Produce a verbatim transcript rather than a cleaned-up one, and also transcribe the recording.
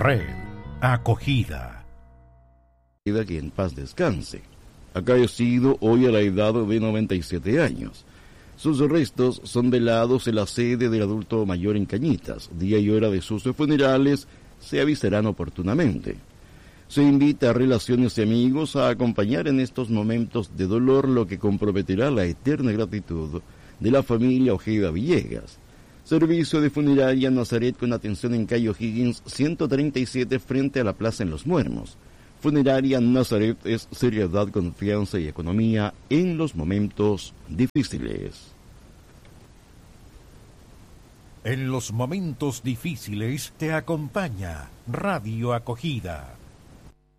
Red Acogida. Que en paz descanse. Acaecido hoy a la edad de noventa y siete años. Sus restos son velados en la sede del adulto mayor en Cañitas. Día y hora de sus funerales se avisarán oportunamente. Se invita a relaciones y amigos a acompañar en estos momentos de dolor, lo que comprometerá la eterna gratitud de la familia Ojeda Villegas. Servicio de funeraria Nazaret con atención en calle O'Higgins ciento treinta y siete frente a la Plaza en Los Muermos. Funeraria Nazaret es seriedad, confianza y economía en los momentos difíciles. En los momentos difíciles te acompaña Radio Acogida.